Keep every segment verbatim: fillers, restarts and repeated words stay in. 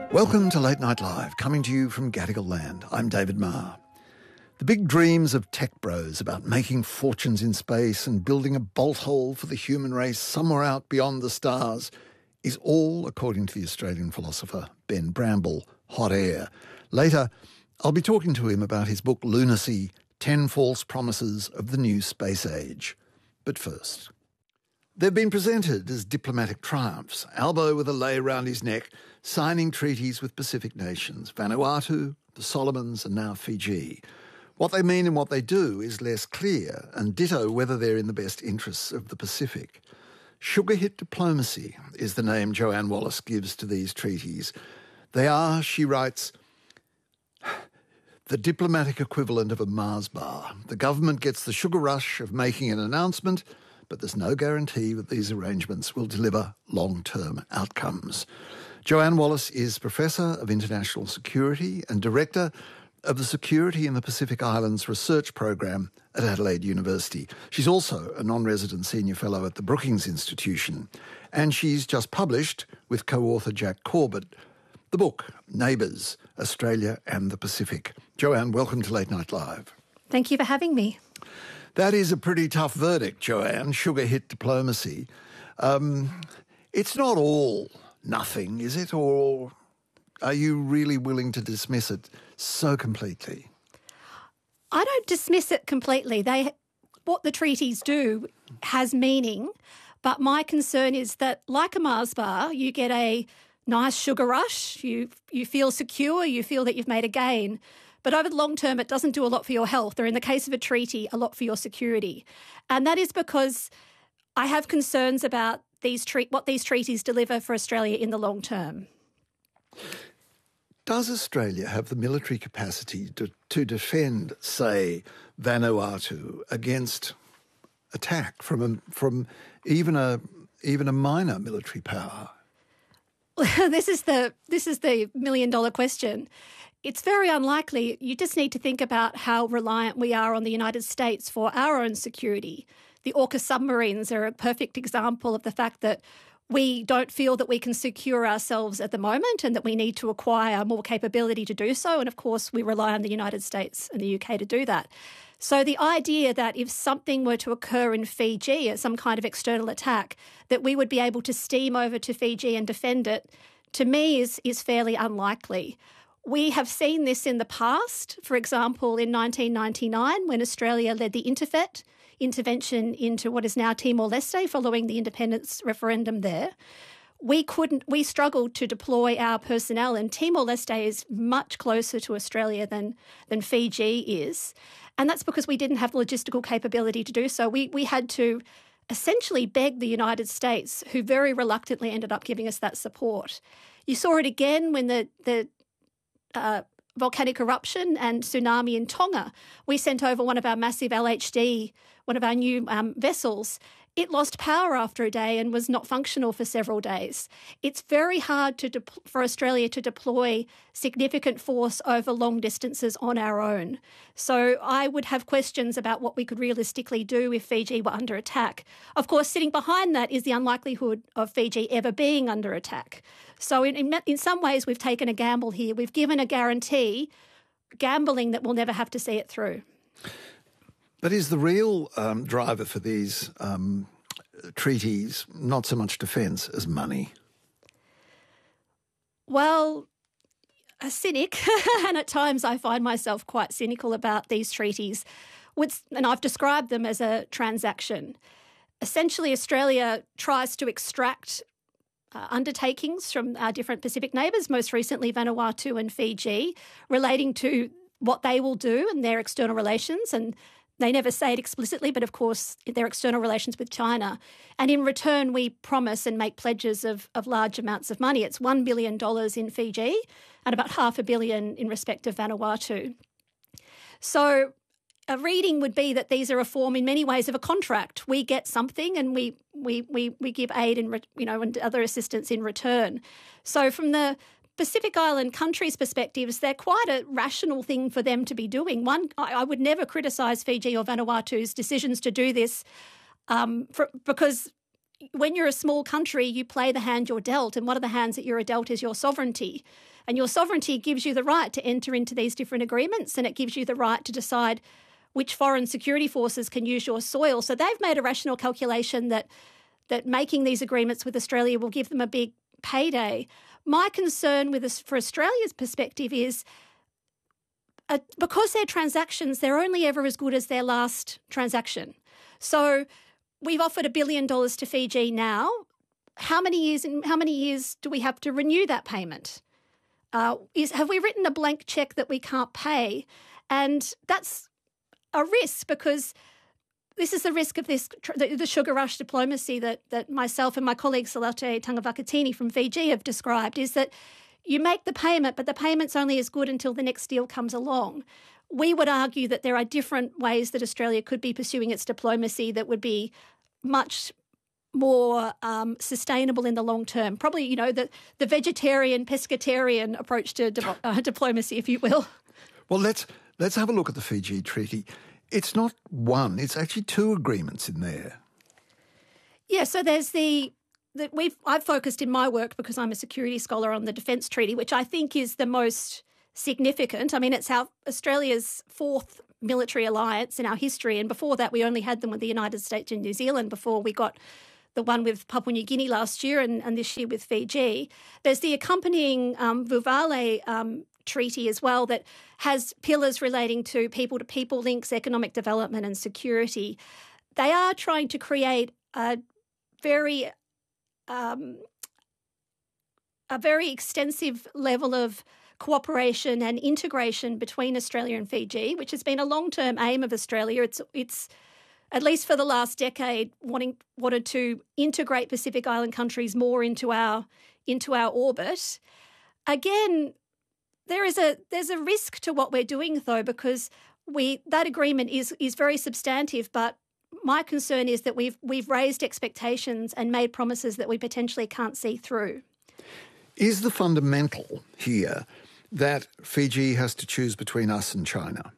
Welcome to Late Night Live, coming to you from Gadigal Land. I'm David Marr. The big dreams of tech bros about making fortunes in space and building a bolt hole for the human race somewhere out beyond the stars is all, according to the Australian philosopher Ben Bramble, hot air. Later, I'll be talking to him about his book Lunacy, Ten False Promises of the New Space Age. But first, they've been presented as diplomatic triumphs, Albo with a lei round his neck, signing treaties with Pacific nations, Vanuatu, the Solomons and now Fiji. What they mean and what they do is less clear, and ditto whether they're in the best interests of the Pacific. Sugar hit diplomacy is the name Joanne Wallace gives to these treaties. They are, she writes, the diplomatic equivalent of a Mars bar. The government gets the sugar rush of making an announcement, but there's no guarantee that these arrangements will deliver long-term outcomes. Joanne Wallace is Professor of International Security and Director of the Security in the Pacific Islands Research Program at Adelaide University. She's also a non-resident senior fellow at the Brookings Institution, and she's just published, with co-author Jack Corbett, the book Neighbours, Australia and the Pacific. Joanne, welcome to Late Night Live. Thank you for having me. That is a pretty tough verdict, Joanne. Sugar hit diplomacy. Um, it's not all nothing, is it? Or are you really willing to dismiss it so completely? I don't dismiss it completely. They, what the treaties do has meaning, but my concern is that, like a Mars bar, you get a nice sugar rush, you you feel secure, you feel that you've made a gain. But over the long term, it doesn't do a lot for your health, or in the case of a treaty, a lot for your security. And that is because I have concerns about these tre- what these treaties deliver for Australia in the long term. Does Australia have the military capacity to, to defend, say, Vanuatu against attack from a, from even a even a minor military power? this is the this is the million dollar question. It's very unlikely. You just need to think about how reliant we are on the United States for our own security. The AUKUS submarines are a perfect example of the fact that we don't feel that we can secure ourselves at the moment and that we need to acquire more capability to do so. And of course, we rely on the United States and the U K to do that. So the idea that if something were to occur in Fiji, some kind of external attack, that we would be able to steam over to Fiji and defend it, to me is, is fairly unlikely. We have seen this in the past. For example, in nineteen ninety-nine, when Australia led the Interfet intervention into what is now Timor-Leste following the independence referendum there, we couldn't, we struggled to deploy our personnel, and Timor-Leste is much closer to Australia than, than Fiji is. And that's because we didn't have the logistical capability to do so. We, we had to essentially beg the United States, who very reluctantly ended up giving us that support. You saw it again when the, the uh, volcanic eruption and tsunami in Tonga. We sent over one of our massive L H D, one of our new um, vessels. It lost power after a day and was not functional for several days. It's very hard to de- for Australia to deploy significant force over long distances on our own. So I would have questions about what we could realistically do if Fiji were under attack. Of course, sitting behind that is the unlikelihood of Fiji ever being under attack. So in, in, in some ways, we've taken a gamble here. We've given a guarantee, gambling that we'll never have to see it through. But is the real um, driver for these um, treaties not so much defence as money? Well, a cynic, and at times I find myself quite cynical about these treaties, which, and I've described them as a transaction. Essentially, Australia tries to extract uh, undertakings from our different Pacific neighbours, most recently Vanuatu and Fiji, relating to what they will do and their external relations, and they never say it explicitly, but of course their external relations with China. And in return, we promise and make pledges of, of large amounts of money. It's one billion dollars in Fiji and about half a billion in respect of Vanuatu. So a reading would be that these are a form in many ways of a contract. We get something and we we we, we give aid and, you know, and other assistance in return. So from the Pacific Island countries' perspectives, they're quite a rational thing for them to be doing. One, I would never criticise Fiji or Vanuatu's decisions to do this um, for, because when you're a small country, you play the hand you're dealt, and one of the hands that you're dealt is your sovereignty. And your sovereignty gives you the right to enter into these different agreements, and it gives you the right to decide which foreign security forces can use your soil. So they've made a rational calculation that that making these agreements with Australia will give them a big payday. My concern with this, for Australia's perspective is uh, because they're transactions, they're only ever as good as their last transaction. So we've offered a billion dollars to Fiji now. How many years? In how many years do we have to renew that payment? Uh, is have we written a blank cheque that we can't pay? And that's a risk, because this is the risk of this the, the sugar rush diplomacy that that myself and my colleague Salate Tangavakatini from Fiji have described, is that you make the payment, but the payment's only as good until the next deal comes along. We would argue that there are different ways that Australia could be pursuing its diplomacy that would be much more um, sustainable in the long term. Probably, you know, the, the vegetarian, pescatarian approach to di- uh, diplomacy, if you will. Well, let's let's have a look at the Fiji Treaty. It's not one, it's actually two agreements in there. Yeah, so there's the, the we've I've focused in my work, because I'm a security scholar, on the Defence Treaty, which I think is the most significant. I mean, it's our Australia's fourth military alliance in our history, and before that we only had them with the United States and New Zealand before we got the one with Papua New Guinea last year, and, and this year with Fiji. There's the accompanying um, Vuvale um, treaty as well that has pillars relating to people-to-people links, economic development and security. They are trying to create a very um, a very extensive level of cooperation and integration between Australia and Fiji, which has been a long-term aim of Australia. It's it's at least for the last decade, wanting wanted to integrate Pacific Island countries more into our into our orbit. Again, there is a there's a risk to what we're doing, though, because we that agreement is is very substantive, but my concern is that we've we've raised expectations and made promises that we potentially can't see through. Is the fundamental here that Fiji has to choose between us and China?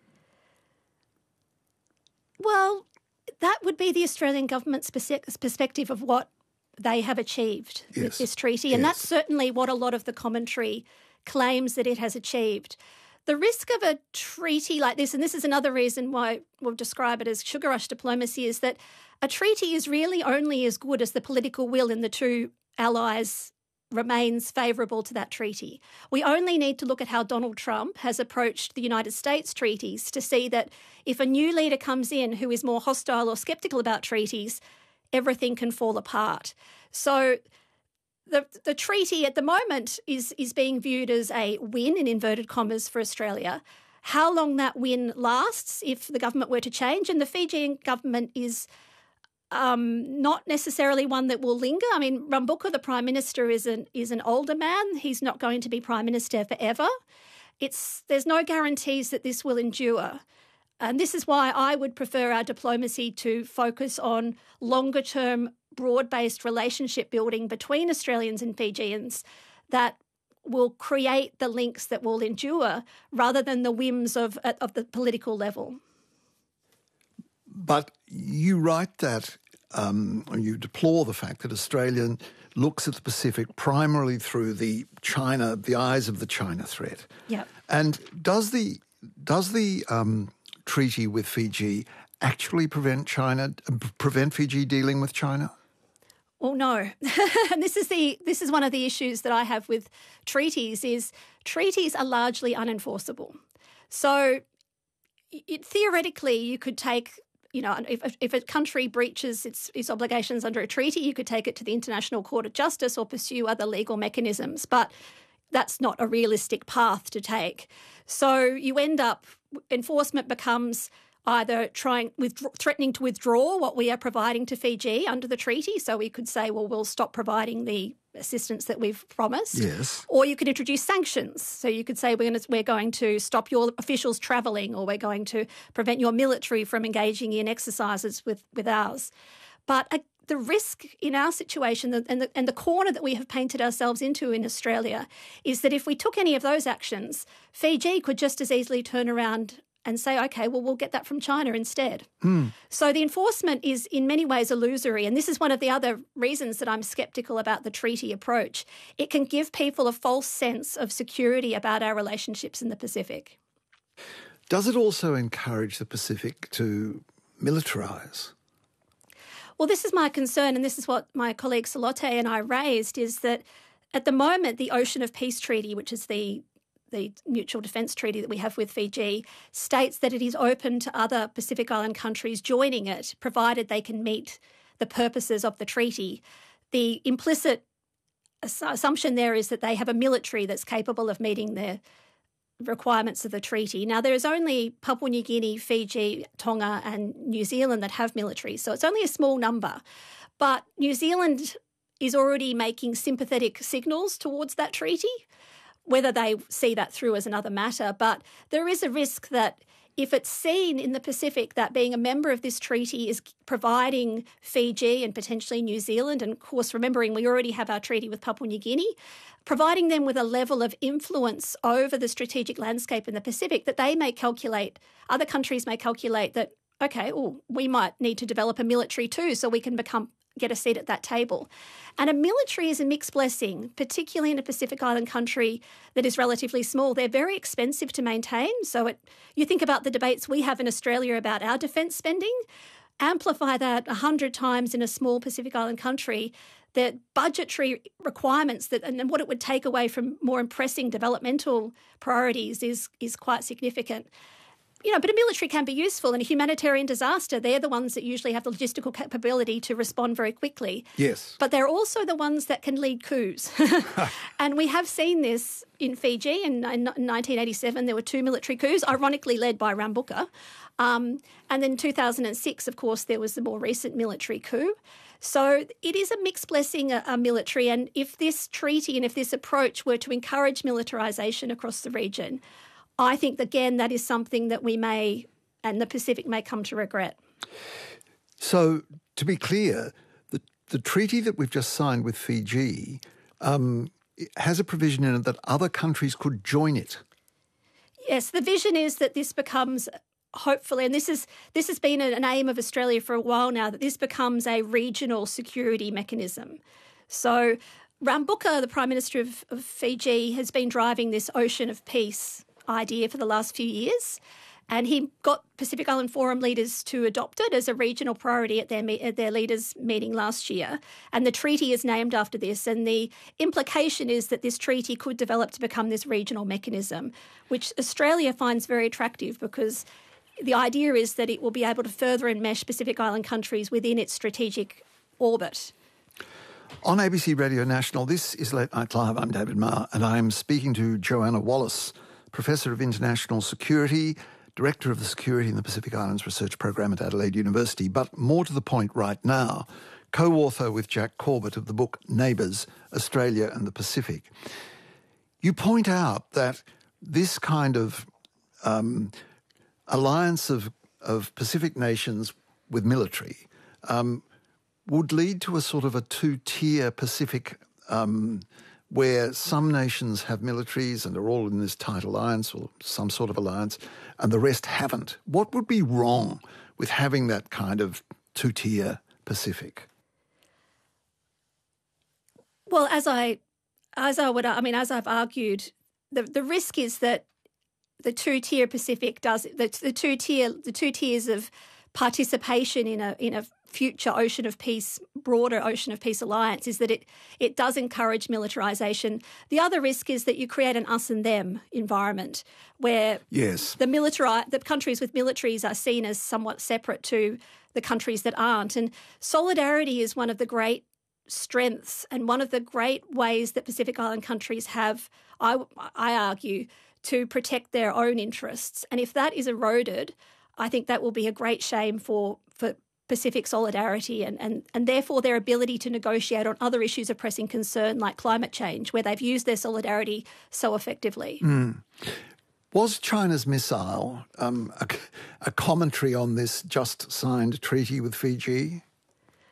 Well, that would be the Australian government's perspective of what they have achieved yes. with this treaty, and yes. that's certainly what a lot of the commentary claims that it has achieved. The risk of a treaty like this, and this is another reason why we'll describe it as sugar rush diplomacy, is that a treaty is really only as good as the political will in the two allies remains favourable to that treaty. We only need to look at how Donald Trump has approached the United States treaties to see that if a new leader comes in who is more hostile or sceptical about treaties, everything can fall apart. So the the treaty at the moment is is being viewed as a win, in inverted commas, for Australia. How long that win lasts if the government were to change, and the Fijian government is Um, not necessarily one that will linger. I mean, Rambuka, the Prime Minister, is an is an older man. He's not going to be Prime Minister forever. It's there's no guarantees that this will endure. And this is why I would prefer our diplomacy to focus on longer-term, broad-based relationship building between Australians and Fijians that will create the links that will endure, rather than the whims of of the political level. But you write that, um, you deplore the fact that Australia looks at the Pacific primarily through the China, the eyes of the China threat. Yeah. And does the does the um, treaty with Fiji actually prevent China prevent Fiji dealing with China? Well, no. And this is the this is one of the issues that I have with treaties. Is treaties are largely unenforceable. So it, theoretically, you could take. You know, if, if a country breaches its, its obligations under a treaty, you could take it to the International Court of Justice or pursue other legal mechanisms. But that's not a realistic path to take. So you end up, enforcement becomes either trying with threatening to withdraw what we are providing to Fiji under the treaty. So we could say, well, we'll stop providing the assistance that we've promised. Yes. Or you could introduce sanctions. So you could say we're going to, we're going to stop your officials travelling, or we're going to prevent your military from engaging in exercises with, with ours. But uh, the risk in our situation and the, and the corner that we have painted ourselves into in Australia is that if we took any of those actions, Fiji could just as easily turn around and say, okay, well, we'll get that from China instead. Mm. So the enforcement is in many ways illusory, and this is one of the other reasons that I'm sceptical about the treaty approach. It can give people a false sense of security about our relationships in the Pacific. Does it also encourage the Pacific to militarise? Well, this is my concern, and this is what my colleague Salote and I raised, is that at the moment, the Ocean of Peace Treaty, which is the the mutual defence treaty that we have with Fiji, states that it is open to other Pacific Island countries joining it, provided they can meet the purposes of the treaty. The implicit assumption there is that they have a military that's capable of meeting their requirements of the treaty. Now, there is only Papua New Guinea, Fiji, Tonga and New Zealand that have militaries, so it's only a small number. But New Zealand is already making sympathetic signals towards that treaty. Whether they see that through is another matter, but there is a risk that if it's seen in the Pacific that being a member of this treaty is providing Fiji and potentially New Zealand, and of course remembering we already have our treaty with Papua New Guinea, providing them with a level of influence over the strategic landscape in the Pacific, that they may calculate, other countries may calculate that, okay, oh, we might need to develop a military too so we can become get a seat at that table. And a military is a mixed blessing, particularly in a Pacific Island country that is relatively small. They're very expensive to maintain. So it, you think about the debates we have in Australia about our defence spending, amplify that a hundred times in a small Pacific Island country, the budgetary requirements that and what it would take away from more pressing developmental priorities is, is quite significant. You know, but a military can be useful. In a humanitarian disaster, they're the ones that usually have the logistical capability to respond very quickly. Yes. But they're also the ones that can lead coups. And we have seen this in Fiji. In, in nineteen eighty-seven, there were two military coups, ironically led by Rambuka. Um, and then in two thousand six, of course, there was the more recent military coup. So it is a mixed blessing, a, a military. And if this treaty and if this approach were to encourage militarisation across the region, I think, again, that is something that we may, and the Pacific may come to regret. So, to be clear, the, the treaty that we've just signed with Fiji um, has a provision in it that other countries could join it. Yes, the vision is that this becomes, hopefully, and this is this has been an aim of Australia for a while now, that this becomes a regional security mechanism. So Rambuka, the Prime Minister of, of Fiji, has been driving this Ocean of Peace idea for the last few years, and he got Pacific Island Forum leaders to adopt it as a regional priority at their me- at their leaders' meeting last year. And the treaty is named after this, and the implication is that this treaty could develop to become this regional mechanism, which Australia finds very attractive because the idea is that it will be able to further enmesh Pacific Island countries within its strategic orbit. On A B C Radio National, this is Late Night Live. I'm David Marr, and I'm speaking to Joanna Wallace, Professor of International Security, Director of the Security in the Pacific Islands Research Program at Adelaide University, but more to the point right now, co-author with Jack Corbett of the book Neighbours, Australia and the Pacific. You point out that this kind of um, alliance of, of Pacific nations with military um, would lead to a sort of a two-tier Pacific um where some nations have militaries and are all in this tight alliance or some sort of alliance, and the rest haven't. What would be wrong with having that kind of two-tier Pacific? Well, as I, as I would, I mean, as I've argued, the the risk is that the two-tier Pacific does the, the two tier the two tiers of participation in a in a future Ocean of Peace, broader Ocean of Peace alliance, is that it it does encourage militarisation. The other risk is that you create an us and them environment where yes. the military the countries with militaries are seen as somewhat separate to the countries that aren't. And solidarity is one of the great strengths and one of the great ways that Pacific Island countries have, I, I argue, to protect their own interests. And if that is eroded, I think that will be a great shame for for Pacific solidarity and, and, and therefore their ability to negotiate on other issues of pressing concern like climate change, where they've used their solidarity so effectively. Mm. Was China's missile um, a, a commentary on this just signed treaty with Fiji?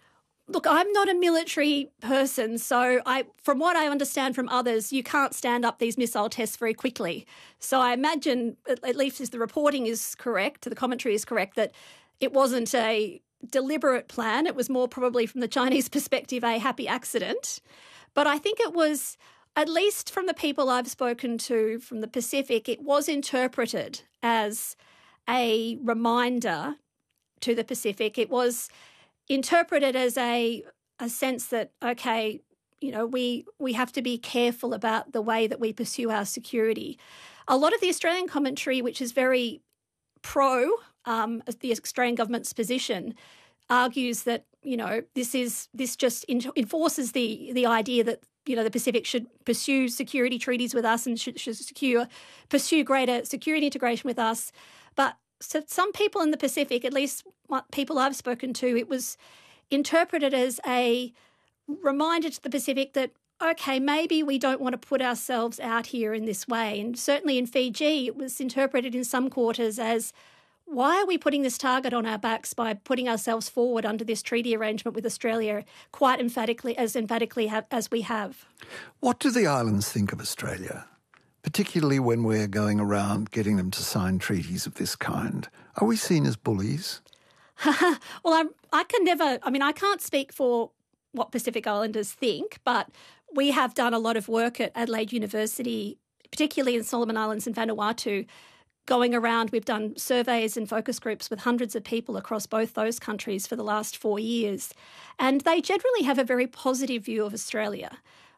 Look, I'm not a military person, so I, from what I understand from others, you can't stand up these missile tests very quickly. So I imagine, at least if the reporting is correct, the commentary is correct, that it wasn't a deliberate plan. It was more probably from the Chinese perspective a happy accident. But I think it was, at least from the people I've spoken to from the Pacific, it was interpreted as a reminder to the Pacific. It was interpreted as a a sense that, okay, you know, we we have to be careful about the way that we pursue our security. A lot of the Australian commentary, which is very pro um, the Australian government's position, argues that, you know, this is this just enforces the the idea that, you know, the Pacific should pursue security treaties with us and should, should secure pursue greater security integration with us. But so some people in the Pacific, at least people I've spoken to, it was interpreted as a reminder to the Pacific that, okay, maybe we don't want to put ourselves out here in this way. And certainly in Fiji, it was interpreted in some quarters as, why are we putting this target on our backs by putting ourselves forward under this treaty arrangement with Australia quite emphatically, as emphatically have, as we have? What do the islands think of Australia, particularly when we're going around getting them to sign treaties of this kind? Are we seen as bullies? Well, I, I can never, I mean, I can't speak for what Pacific Islanders think, but we have done a lot of work at Adelaide University, particularly in Solomon Islands and Vanuatu, going around. We've done surveys and focus groups with hundreds of people across both those countries for the last four years. And they generally have a very positive view of Australia.